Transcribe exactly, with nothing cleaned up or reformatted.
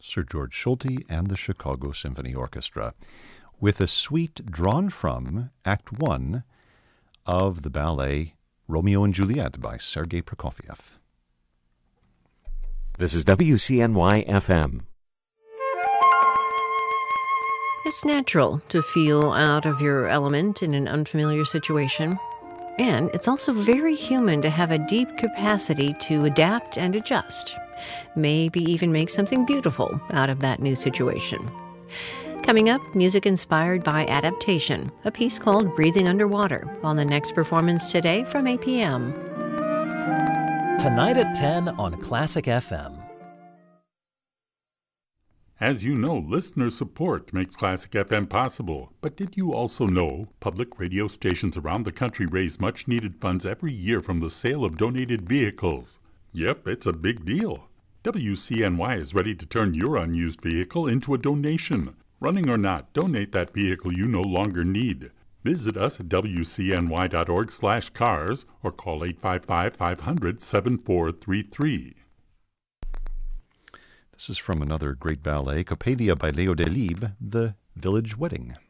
Sir George Solti and the Chicago Symphony Orchestra, with a suite drawn from Act One of the ballet Romeo and Juliet by Sergei Prokofiev. This is W C N Y F M. It's natural to feel out of your element in an unfamiliar situation. And it's also very human to have a deep capacity to adapt and adjust. Maybe even make something beautiful out of that new situation. Coming up, music inspired by adaptation, a piece called Breathing Underwater, on the next performance today from A P M. Tonight at ten on Classic F M. As you know, listener support makes Classic F M possible. But did you also know public radio stations around the country raise much-needed funds every year from the sale of donated vehicles? Yep, it's a big deal. W C N Y is ready to turn your unused vehicle into a donation. Running or not, donate that vehicle you no longer need. Visit us at W C N Y dot org slash cars or call eight five five, five hundred, seven four three three. This is from another great ballet, Coppelia by Leo Delibes, The Village Wedding.